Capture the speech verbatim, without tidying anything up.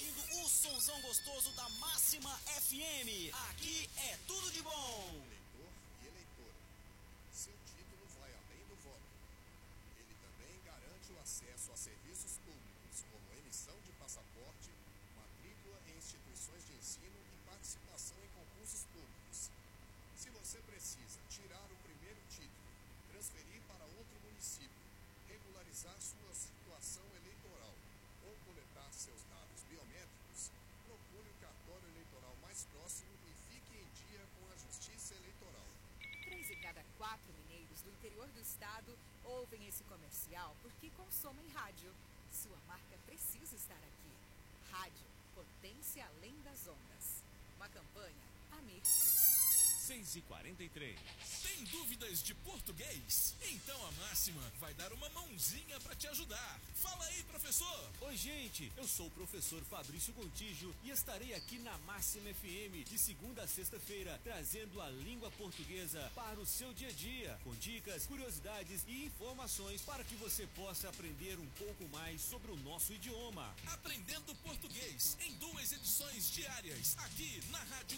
curtindo o sonzão gostoso da Máxima F M. Aqui é tudo de bom. Eleitor e eleitora, seu título vai além do voto. Ele também garante o acesso a serviços públicos, como emissão de passaporte, matrícula em instituições de ensino e participação em concursos públicos. Se você precisa tirar o primeiro título, transferir para outro município, regularizar sua situação eleitoral ou coletar seus dados biométricos, procure o cartório eleitoral mais próximo e fique em dia com a Justiça Eleitoral. Três em cada quatro mineiros do interior do estado ouvem esse comercial porque consomem rádio. Sua marca precisa estar aqui. Rádio, potência além das ondas. Uma campanha Amirte. seis e quarenta e três. Tem dúvidas de português? Então a Máxima vai dar uma mãozinha para te ajudar. Fala aí, professor! Oi, gente, eu sou o professor Fabrício Gontijo e estarei aqui na Máxima F M de segunda a sexta-feira, trazendo a língua portuguesa para o seu dia a dia, com dicas, curiosidades e informações para que você possa aprender um pouco mais sobre o nosso idioma. Aprendendo português em duas edições diárias, aqui na Rádio